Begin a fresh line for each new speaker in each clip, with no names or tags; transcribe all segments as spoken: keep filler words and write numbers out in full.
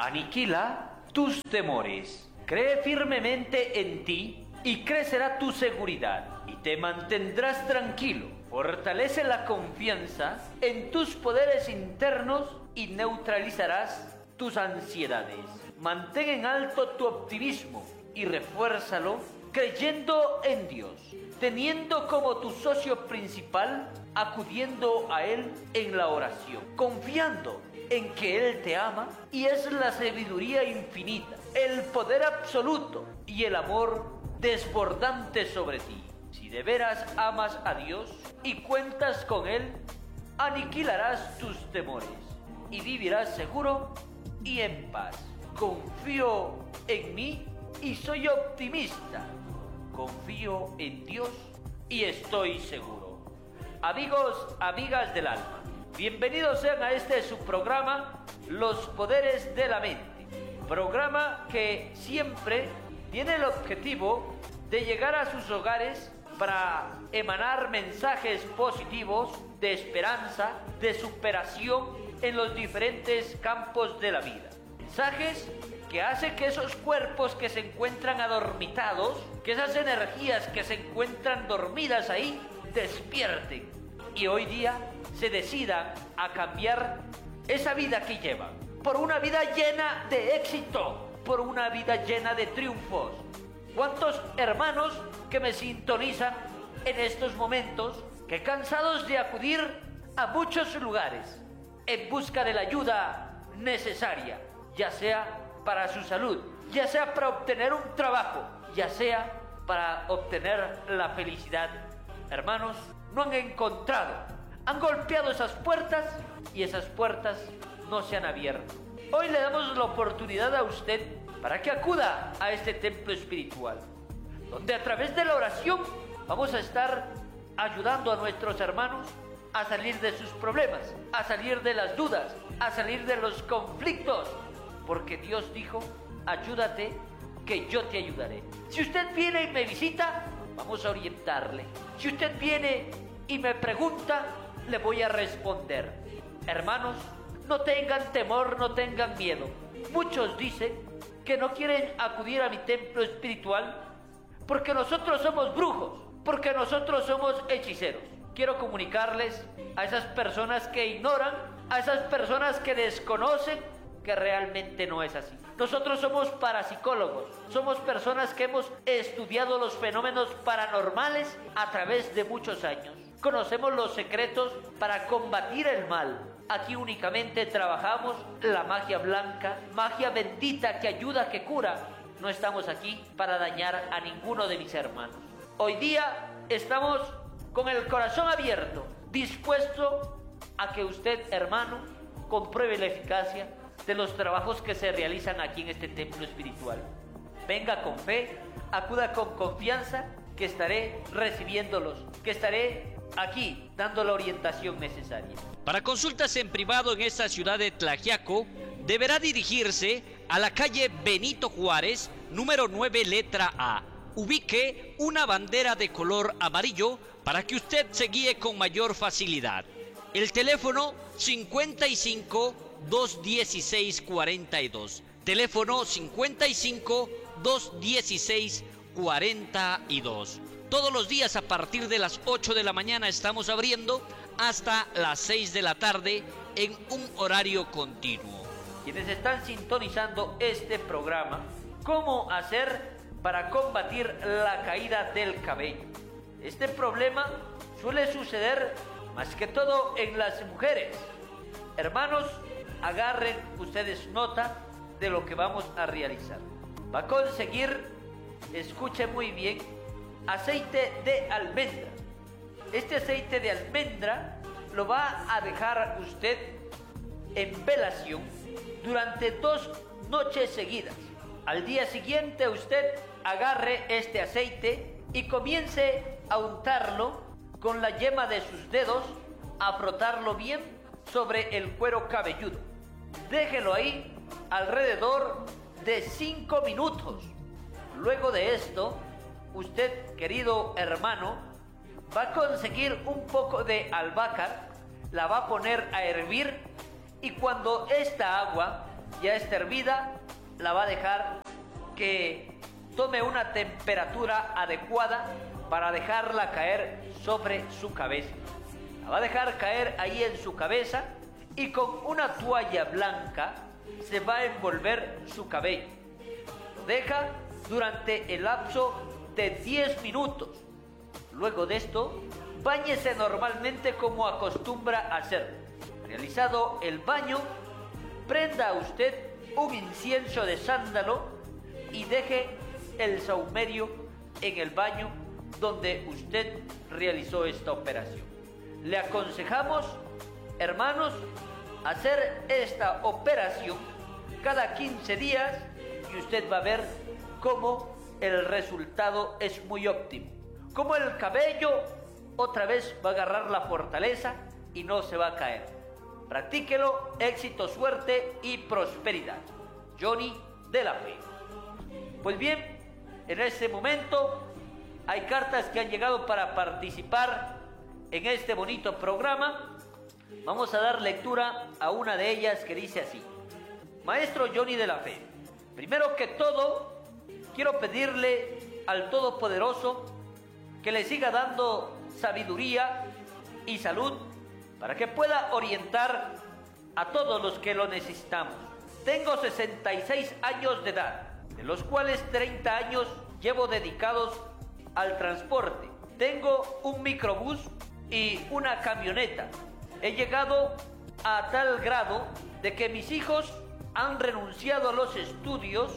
Aniquila tus temores. Cree firmemente en ti y crecerá tu seguridad y te mantendrás tranquilo. Fortalece la confianza en tus poderes internos y neutralizarás tus ansiedades. Mantén en alto tu optimismo y refuérzalo creyendo en Dios, teniendo como tu socio principal, acudiendo a Él en la oración, confiando en que Él te ama y es la sabiduría infinita, el poder absoluto y el amor desbordante sobre ti. Si de veras amas a Dios y cuentas con Él, aniquilarás tus temores y vivirás seguro y en paz. Confío en mí y soy optimista. Confío en Dios y estoy seguro. Amigos, amigas del alma, bienvenidos sean a este su programa, Los Poderes de la Mente. Programa que siempre tiene el objetivo de llegar a sus hogares para emanar mensajes positivos de esperanza, de superación en los diferentes campos de la vida. Mensajes que hacen que esos cuerpos que se encuentran adormitados, que esas energías que se encuentran dormidas ahí, despierten y hoy día se decidan a cambiar esa vida que llevan por una vida llena de éxito, por una vida llena de triunfos. ¿Cuántos hermanos que me sintonizan en estos momentos, que cansados de acudir a muchos lugares en busca de la ayuda necesaria, ya sea para su salud, ya sea para obtener un trabajo, ya sea para obtener la felicidad? Hermanos, no han encontrado, han golpeado esas puertas y esas puertas no se han abierto. Hoy le damos la oportunidad a usted para que acuda a este templo espiritual, donde a través de la oración vamos a estar ayudando a nuestros hermanos a salir de sus problemas, a salir de las dudas, a salir de los conflictos, porque Dios dijo, ayúdate que yo te ayudaré. Si usted viene y me visita, vamos a orientarle. Si usted viene y me pregunta, le voy a responder. Hermanos, no tengan temor, no tengan miedo. Muchos dicen que no quieren acudir a mi templo espiritual porque nosotros somos brujos, porque nosotros somos hechiceros. Quiero comunicarles a esas personas que ignoran, a esas personas que desconocen, que realmente no es así. Nosotros somos parapsicólogos, somos personas que hemos estudiado los fenómenos paranormales a través de muchos años. Conocemos los secretos para combatir el mal. Aquí únicamente trabajamos la magia blanca, magia bendita que ayuda, que cura. No estamos aquí para dañar a ninguno de mis hermanos. Hoy día estamos con el corazón abierto, dispuesto a que usted, hermano, compruebe la eficacia de los trabajos que se realizan aquí en este templo espiritual. Venga con fe, acuda con confianza, que estaré recibiéndolos, que estaré aquí dando la orientación necesaria.
Para consultas en privado en esta ciudad de Tlaxiaco, deberá dirigirse a la calle Benito Juárez, número nueve, letra A. Ubique una bandera de color amarillo para que usted se guíe con mayor facilidad. El teléfono cincuenta y cinco, doscientos dieciséis, cuarenta y dos. Teléfono cincuenta y cinco, doscientos dieciséis, cuarenta y dos. Todos los días a partir de las ocho de la mañana estamos abriendo hasta las seis de la tarde en un horario continuo.
Quienes están sintonizando este programa, ¿cómo hacer para combatir la caída del cabello? Este problema suele suceder más que todo en las mujeres. Hermanos, agarren ustedes nota de lo que vamos a realizar. Va a conseguir, escuche muy bien, aceite de almendra. Este aceite de almendra lo va a dejar usted en velación durante dos noches seguidas. Al día siguiente usted agarre este aceite y comience a untarlo con la yema de sus dedos, a frotarlo bien sobre el cuero cabelludo. Déjelo ahí alrededor de cinco minutos. Luego de esto, usted, querido hermano, va a conseguir un poco de albahaca, la va a poner a hervir y cuando esta agua ya está hervida, la va a dejar que tome una temperatura adecuada para dejarla caer sobre su cabeza. La va a dejar caer ahí en su cabeza y con una toalla blanca se va a envolver su cabello. Lo deja durante el lapso de diez minutos. Luego de esto, báñese normalmente como acostumbra hacer. Realizado el baño, prenda usted un incienso de sándalo y deje el saumerio en el baño donde usted realizó esta operación. Le aconsejamos, hermanos, hacer esta operación cada quince días y usted va a ver cómo el resultado es muy óptimo. Como el cabello otra vez va a agarrar la fortaleza y no se va a caer. Practíquelo, éxito, suerte y prosperidad. Johnny de la Fe. Pues bien, en este momento hay cartas que han llegado para participar en este bonito programa. Vamos a dar lectura a una de ellas que dice así: Maestro Johnny de la Fe, primero que todo, quiero pedirle al Todopoderoso que le siga dando sabiduría y salud para que pueda orientar a todos los que lo necesitamos. Tengo sesenta y seis años de edad, de los cuales treinta años llevo dedicados al transporte. Tengo un microbús y una camioneta. He llegado a tal grado de que mis hijos han renunciado a los estudios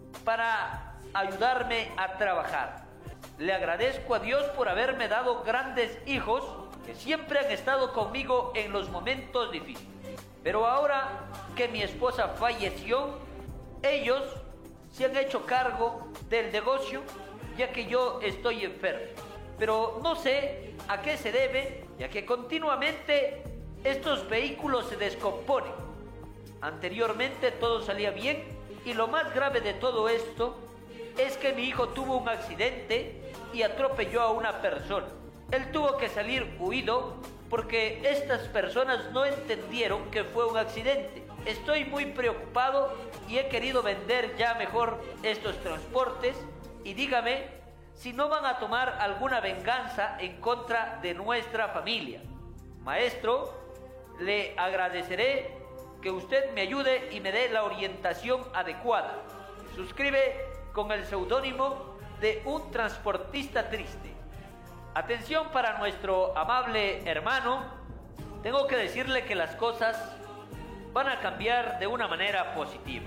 para ayudarme a trabajar. Le agradezco a Dios por haberme dado grandes hijos que siempre han estado conmigo en los momentos difíciles. Pero ahora que mi esposa falleció, ellos se han hecho cargo del negocio, ya que yo estoy enfermo. Pero no sé a qué se debe, ya que continuamente estos vehículos se descomponen. Anteriormente todo salía bien y lo más grave de todo esto es que mi hijo tuvo un accidente y atropelló a una persona. Él tuvo que salir huido porque estas personas no entendieron que fue un accidente. Estoy muy preocupado y he querido vender ya mejor estos transportes y dígame si no van a tomar alguna venganza en contra de nuestra familia. Maestro, le agradeceré que usted me ayude y me dé la orientación adecuada. Suscribe con el seudónimo de un transportista triste. Atención para nuestro amable hermano, tengo que decirle que las cosas van a cambiar de una manera positiva.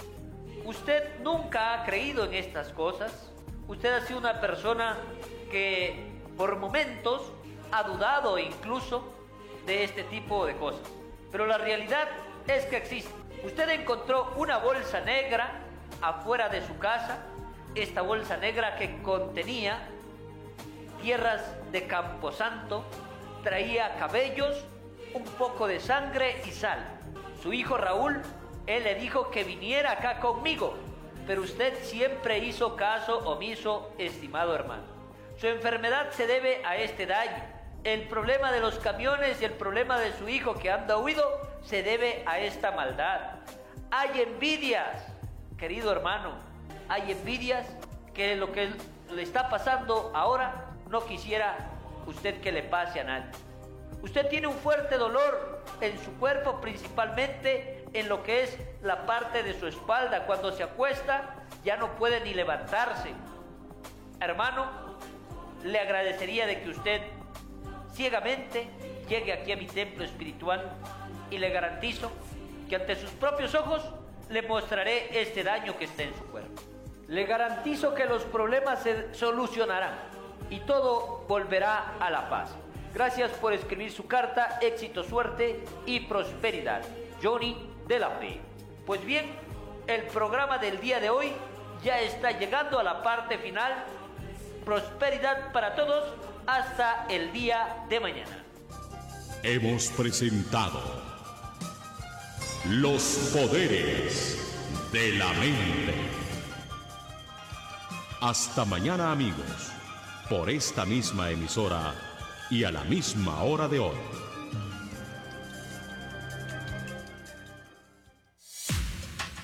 Usted nunca ha creído en estas cosas. Usted ha sido una persona que por momentos ha dudado incluso de este tipo de cosas. Pero la realidad es que existe. Usted encontró una bolsa negra afuera de su casa. Esta bolsa negra que contenía tierras de Camposanto, traía cabellos, un poco de sangre y sal. Su hijo Raúl, él le dijo que viniera acá conmigo, pero usted siempre hizo caso omiso, estimado hermano. Su enfermedad se debe a este daño. El problema de los camiones y el problema de su hijo que anda huido se debe a esta maldad. Hay envidias, querido hermano, hay envidias que lo que le está pasando ahora no quisiera usted que le pase a nadie. Usted tiene un fuerte dolor en su cuerpo, principalmente en lo que es la parte de su espalda. Cuando se acuesta ya no puede ni levantarse. Hermano, le agradecería de que usted ciegamente llegue aquí a mi templo espiritual y le garantizo que ante sus propios ojos le mostraré este daño que está en su cuerpo. Le garantizo que los problemas se solucionarán y todo volverá a la paz. Gracias por escribir su carta, éxito, suerte y prosperidad. Johnny de la Fe. Pues bien, el programa del día de hoy ya está llegando a la parte final. Prosperidad para todos hasta el día de mañana.
Hemos presentado Los Poderes de la Mente. Hasta mañana, amigos, por esta misma emisora y a la misma hora de hoy.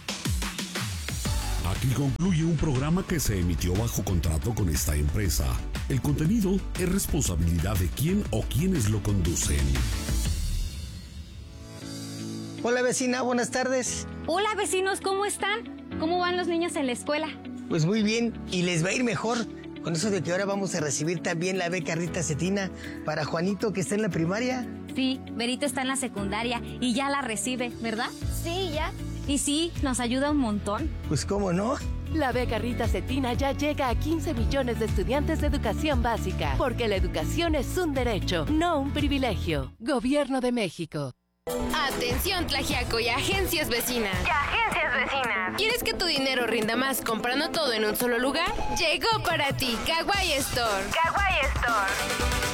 Aquí concluye un programa que se emitió bajo contrato con esta empresa. El contenido es responsabilidad de quien o quienes lo conducen.
Hola vecina, buenas tardes.
Hola vecinos, ¿cómo están? ¿Cómo van los niños en la escuela?
Pues muy bien, y les va a ir mejor con eso de que ahora vamos a recibir también la beca Rita Cetina para Juanito, que está en la primaria.
Sí, Berito está en la secundaria y ya la recibe, ¿verdad?
Sí, ya.
Y sí, nos ayuda un montón.
Pues cómo no.
La beca Rita Cetina ya llega a quince millones de estudiantes de educación básica, porque la educación es un derecho, no un privilegio. Gobierno de México.
Atención Tlaxiaco y agencias vecinas.
Y agencias vecinas.
¿Quieres que tu dinero rinda más comprando todo en un solo lugar? Llegó para ti Kawaii Store.
Kawaii Store.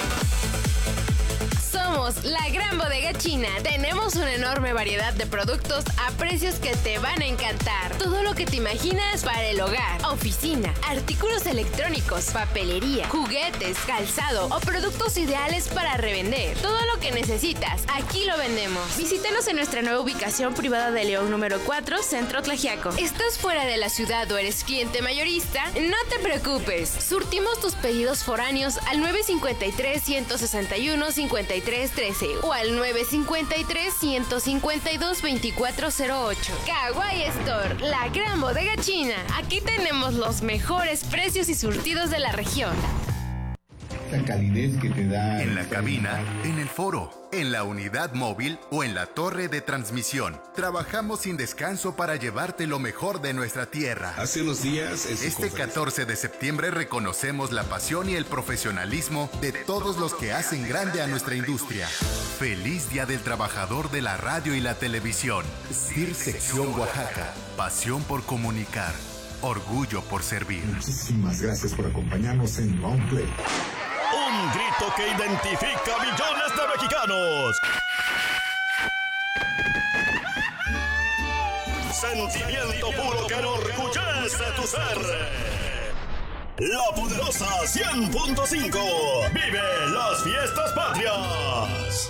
Somos la gran bodega china. Tenemos una enorme variedad de productos a precios que te van a encantar. Todo lo que te imaginas para el hogar, oficina, artículos electrónicos, papelería, juguetes, calzado o productos ideales para revender. Todo lo que necesitas, aquí lo vendemos. Visítanos en nuestra nueva ubicación privada de León número cuatro, Centro Tlaxiaco. ¿Estás fuera de la ciudad o eres cliente mayorista? No te preocupes. Surtimos tus pedidos foráneos al nueve cinco tres, uno seis uno, cinco tres uno tres o al nueve cinco tres, uno cinco dos, dos cuatro cero ocho. Kawaii Store, la gran bodega china. Aquí tenemos los mejores precios y surtidos de la región.
La calidez que te da
en la cabina, en el foro, en la unidad móvil o en la torre de transmisión. Trabajamos sin descanso para llevarte lo mejor de nuestra tierra.
Hace unos días...
Este catorce de septiembre reconocemos la pasión y el profesionalismo de todos los que hacen grande a nuestra industria. Feliz Día del Trabajador de la Radio y la Televisión. S I R Sección Oaxaca. Pasión por comunicar. Orgullo por servir.
Muchísimas gracias por acompañarnos en Long Play.
Un grito que identifica a millones de mexicanos. Sentimiento puro que enorgullece tu ser. La Poderosa cien punto cinco. Vive las fiestas patrias.